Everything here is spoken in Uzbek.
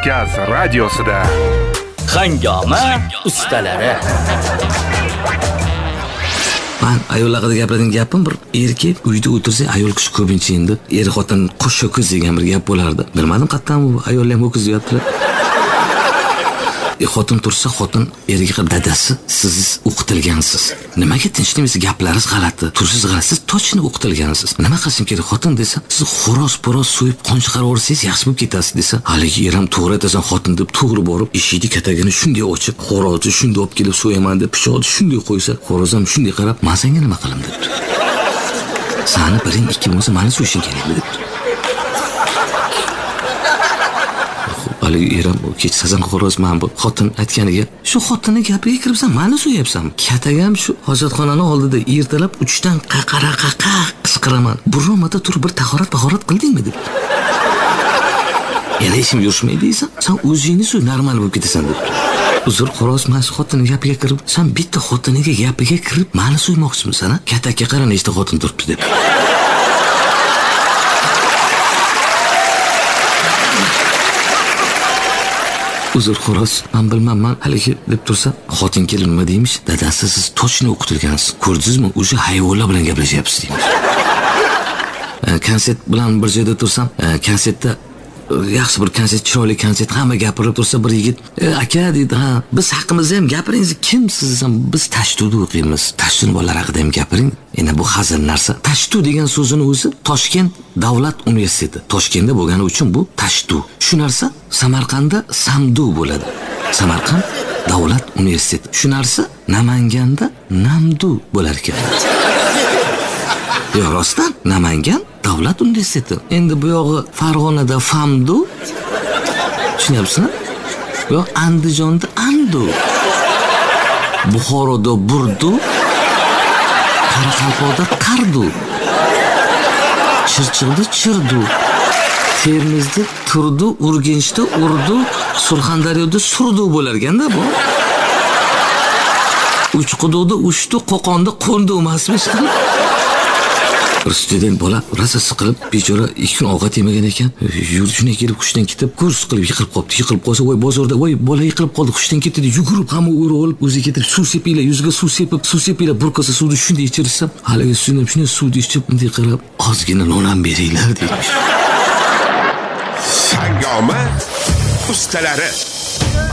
Kavkaz radiosida Hangoma ustalari. Ben ayol haqida gapiradigan gapim bir erkak uyda o'tirsa ayol kishi ko'pincha endi er xotin qo'sh ho'kiz degan bir gap bo'lardi. Bilmadim qattan bu ayol ham ho'kiz deyaptilar. Xotin tursa xotin eriga qarab dadasi siz o'qitilgansiz. Nimaga tinchliksiz gaplaringiz g'alati. Tursiz g'alati siz tochni o'qitilgansiz. Nima qilishim kerak xotin desa siz xo'roz so'yib qon chiqarib o'rsangiz yaxshi bo'lib ketasiz desa haligi eram to'g'ri aytasan xotin deb to'g'ri borib eshikni katagini shunday ochib xo'rozni shunday olib kelib so'yaman deb pichoqni shunday qo'ysa xo'roz ham shunday qarab men senga nima qilim debdi. Sani biring ikki bo'lsa meni so'yishing kerakmi debdi. Ali eram kech sazan xo'roz men bu xotin aytganiga shu xotinning gapiga kiribsan meni so'yapsan. Katagam shu hojatxonaning oldida ertalab 3 dan qaqara qisqiraman. Buromada turib bir tahorat qildingmi deb. Yana ishim yurishmaydi desa, sen o'zingni so'y normal bo'lib ketasan deb. Uzr xo'roz men shu xotinning gapiga kirib, sen bitta xotiniga gapiga kirib meni so'ymoqchimisan? Katakka qara nechta xotin turibdi deb. Uzr xo'roz, men bilmayman haligi deb tursa, xotin kelib nima deymish? Dadasi siz tochni o'qitilgansiz. Ko'rdingizmi? O'sha hayvonlar bilan gaplashyapsiz deymish. Konsert bilan bir joyda tursam, konsertda yaxshi bir konsert, chiroyli konsert, hamma gapirib tursa bir yigit, aka deydi, ha, biz haqimizda ham gapiringiz, kimsiz ham biz Tashtuvda o'qiymiz. Tashtun bolalar haqida ham gapiring. Endi bu hazil narsa. Tashtu degan so'zini o'zi Toshkent davlat universiteti. Toshkentda bo'lgani uchun bu Tashtu. Shu narsa Samarqandda Samdu bo'ladi. Samarqand davlat universiteti. Shu narsa Namanganda Namdu bo'lar ekan. Yo, rostdan Namangan davlat universiteti. Endi bu yog'i Farg'onada Famdu. Tushunyapsizmi? Yo, Andijonda Andu. Buxoroda Burdu. Qoraqalpoqda Qardu. Chirchiqda Chirdu. Termizda Turdu, Urganchda Urdu, Surxondaryoda Surdu bo'lar ekanda bu. Uchquduqda Uchdu, Qo'qonda Qo'ndu emasmi? Bir student bola rosa siqilib, bechora 2 kun ovqat yemagan ekan. Yurishini kelib hushdan ketib, kurs qilib yiqilib qoldi. Yiqilib qolsa, voy bozorda, voy bola yiqilib qoldi, hushdan ketdi deb yugurib hamma o'rib olib, o'ziga kelib suv sepinglar, yuziga suv sepinglar, bir kosa suvni shunday ichirsa, haligi suvni shunday suvni ichib, bunday qilib, ozgina non ham beringlar deydi. Hangoma ustalari.